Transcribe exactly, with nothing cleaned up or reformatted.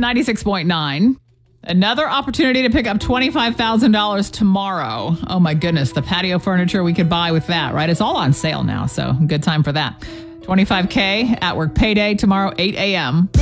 ninety-six point nine. Another opportunity to pick up twenty-five thousand dollars tomorrow. Oh my goodness, the patio furniture we could buy with that, right? It's all on sale now, so good time for that. twenty-five K at work payday tomorrow, eight a.m.